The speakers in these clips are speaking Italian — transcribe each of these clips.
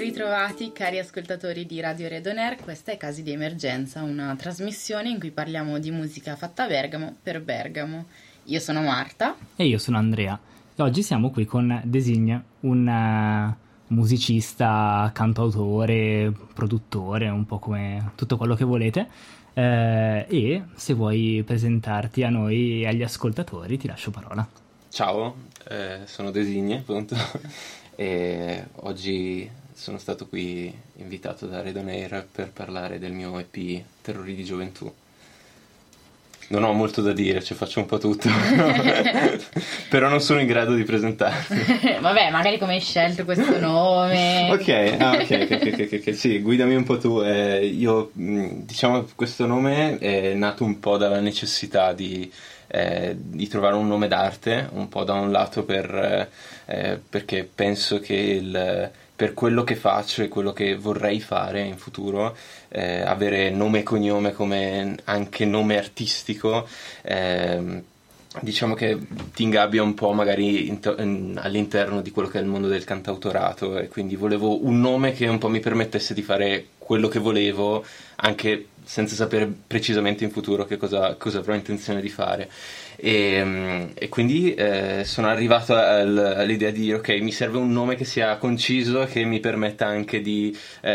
ritrovati cari ascoltatori di Radio Red On Air. Questa è Casi di Emergenza, una trasmissione in cui parliamo di musica fatta a Bergamo per Bergamo. Io sono Marta. E io sono Andrea. E oggi siamo qui con Designe, un musicista, cantautore, produttore, un po' come tutto quello che volete. E se vuoi presentarti a noi e agli ascoltatori ti lascio parola. Ciao, sono Designe, appunto. E oggi sono stato qui invitato da Red On Air per parlare del mio EP Terrori di Gioventù. Non ho molto da dire, cioè faccio un po' tutto, però non sono in grado di presentarmi. Vabbè, magari come hai scelto questo nome? Ok, sì, guidami un po' tu. Io, diciamo, questo nome è nato un po' dalla necessità di trovare un nome d'arte, un po' da un lato perché penso che per quello che faccio e quello che vorrei fare in futuro, avere nome e cognome come anche nome artistico, diciamo che ti ingabbia un po' magari all'interno di quello che è il mondo del cantautorato, e quindi volevo un nome che un po' mi permettesse di fare quello che volevo, anche senza sapere precisamente in futuro che cosa avrò intenzione di fare. E quindi sono arrivato all'idea di dire ok, mi serve un nome che sia conciso, che mi permetta anche di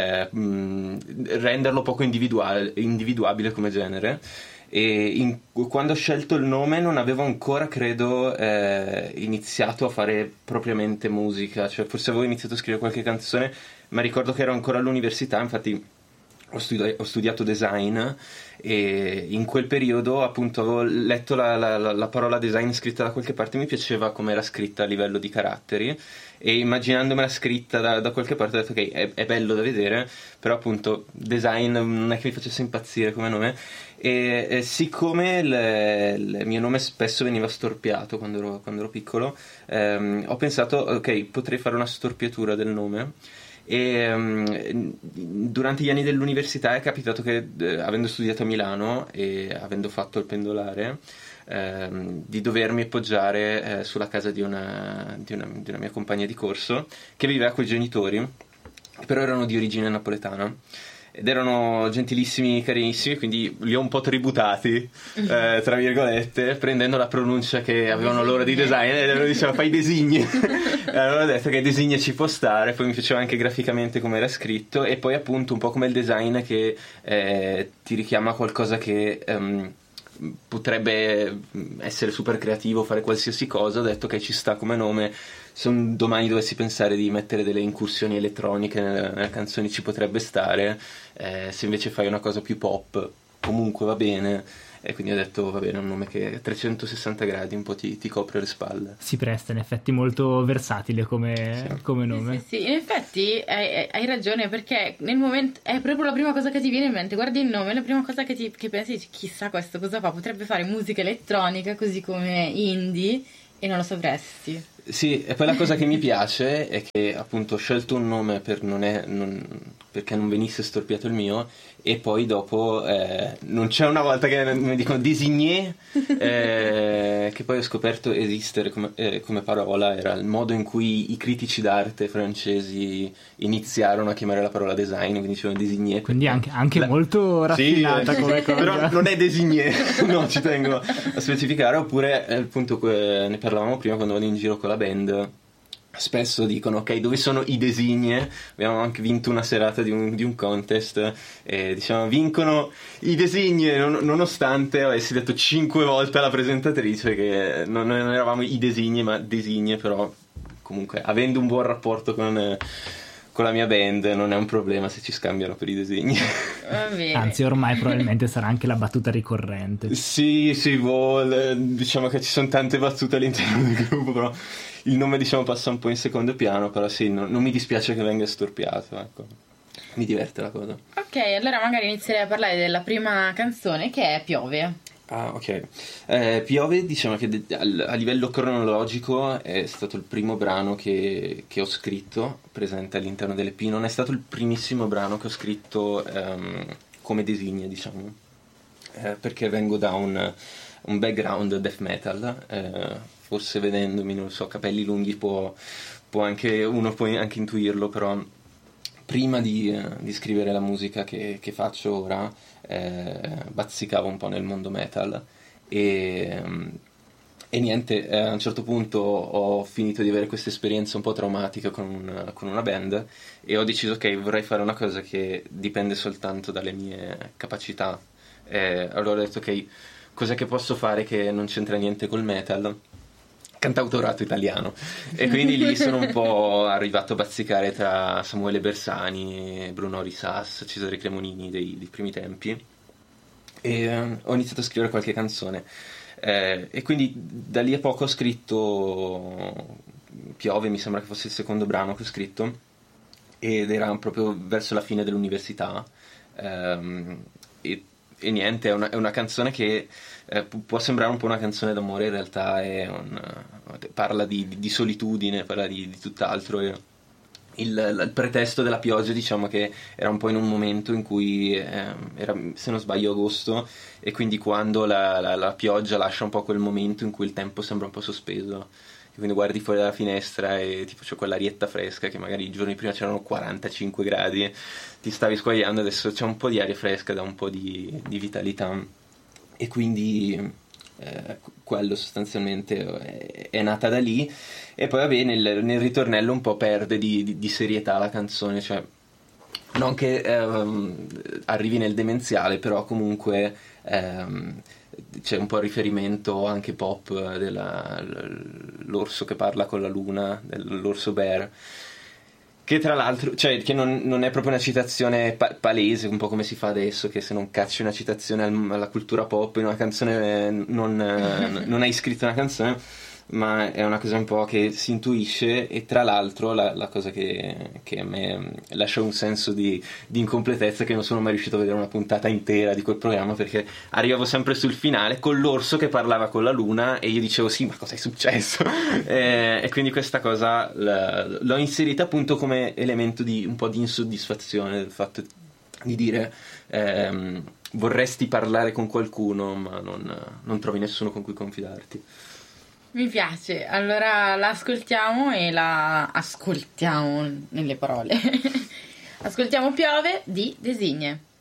renderlo poco individuabile come genere. E quando ho scelto il nome non avevo ancora, credo, iniziato a fare propriamente musica, cioè forse avevo iniziato a scrivere qualche canzone, ma ricordo che ero ancora all'università. Infatti ho studiato design, e in quel periodo appunto avevo letto la parola design scritta da qualche parte, mi piaceva come era scritta a livello di caratteri, e immaginandomela scritta da qualche parte ho detto ok, è bello da vedere, però appunto design non è che mi facesse impazzire come nome. E siccome il mio nome spesso veniva storpiato quando ero piccolo, ho pensato ok, potrei fare una storpiatura del nome. E durante gli anni dell'università è capitato che, avendo studiato a Milano e avendo fatto il pendolare, di dovermi appoggiare sulla casa di una mia compagna di corso che viveva con i genitori, però erano di origine napoletana ed erano gentilissimi, carinissimi, quindi li ho un po' tributati, tra virgolette, prendendo la pronuncia che avevano loro di design, e loro dicevano fai Designe. E allora ho detto che Designe ci può stare, poi mi piaceva anche graficamente come era scritto, e poi appunto un po' come il design che ti richiama a qualcosa che potrebbe essere super creativo, fare qualsiasi cosa. Ho detto che ci sta come nome. Se un domani dovessi pensare di mettere delle incursioni elettroniche nelle canzoni ci potrebbe stare, se invece fai una cosa più pop comunque va bene, e quindi ho detto va bene, un nome che a 360 gradi un po' ti copre le spalle. Si presta, in effetti molto versatile come nome. Sì, in effetti hai ragione, perché nel momento è proprio la prima cosa che ti viene in mente, guardi il nome, la prima cosa che pensi, chissà questo cosa fa, potrebbe fare musica elettronica così come indie e non lo sapresti. Sì, e poi la cosa che mi piace è che appunto ho scelto un nome perché non venisse storpiato il mio, e poi dopo non c'è una volta che mi dicono Designé, che poi ho scoperto esistere come parola, era il modo in cui i critici d'arte francesi iniziarono a chiamare la parola design, quindi dicevano Designé. Quindi anche molto raffinata, sì, come cosa. Però non è Designé, no, ci tengo a specificare. Oppure appunto ne parlavamo prima, quando vado in giro con la band spesso dicono ok, dove sono i Designe? Abbiamo anche vinto una serata di un contest, e diciamo vincono i Designe, nonostante avessi detto 5 volte alla presentatrice che non eravamo i Designe ma Designe. Però comunque, avendo un buon rapporto con la mia band, non è un problema se ci scambiano per i Designi. Anzi, ormai probabilmente sarà anche la battuta ricorrente. Sì, diciamo che ci sono tante battute all'interno del gruppo, però il nome diciamo passa un po' in secondo piano. Però sì, non mi dispiace che venga storpiato, ecco. Mi diverte la cosa. Ok, allora magari inizierei a parlare della prima canzone, che è Piove. Ah, ok. Piove, diciamo che a livello cronologico è stato il primo brano che ho scritto, presente all'interno dell'EP. Non è stato il primissimo brano che ho scritto come Designe, diciamo, perché vengo da un background death metal. Forse vedendomi, non so, capelli lunghi uno può anche intuirlo, però prima di scrivere la musica che faccio ora, bazzicavo un po' nel mondo metal e niente, a un certo punto ho finito di avere questa esperienza un po' traumatica con una band e ho deciso che vorrei fare una cosa che dipende soltanto dalle mie capacità. Allora ho detto ok, cos'è che posso fare che non c'entra niente col metal? Cantautorato italiano. E quindi lì sono un po' arrivato a bazzicare tra Samuele Bersani, Bruno Risas, Cesare Cremonini dei primi tempi e ho iniziato a scrivere qualche canzone. E quindi da lì a poco ho scritto Piove, mi sembra che fosse il secondo brano che ho scritto, ed era proprio verso la fine dell'università. E niente, è una canzone che può sembrare un po' una canzone d'amore, in realtà parla di solitudine, parla di tutt'altro. Il pretesto della pioggia, diciamo che era un po' in un momento in cui era, se non sbaglio, agosto, e quindi quando la pioggia lascia un po' quel momento in cui il tempo sembra un po' sospeso, e quindi guardi fuori dalla finestra e tipo c'è quell'arietta fresca che magari i giorni prima c'erano 45 gradi, ti stavi squagliando, adesso c'è un po' di aria fresca, dà un po' di vitalità, e quindi quello sostanzialmente è nata da lì. E poi vabbè, nel ritornello un po' perde di serietà la canzone, cioè non che arrivi nel demenziale, però comunque c'è un po' il riferimento anche pop dell'orso che parla con la luna, dell'orso bear, che tra l'altro, cioè, che non è proprio una citazione palese, un po' come si fa adesso, che se non cacci una citazione alla cultura pop in una canzone non hai scritto una canzone, ma è una cosa un po' che si intuisce. E tra l'altro la cosa che a me lascia un senso di incompletezza è che non sono mai riuscito a vedere una puntata intera di quel programma, perché arrivavo sempre sul finale con l'orso che parlava con la luna e io dicevo sì, ma cosa è successo? E quindi questa cosa l'ho inserita appunto come elemento di un po' di insoddisfazione, del fatto di dire vorresti parlare con qualcuno ma non trovi nessuno con cui confidarti. Mi piace, allora la ascoltiamo e la ascoltiamo nelle parole. Ascoltiamo Piove di Designe.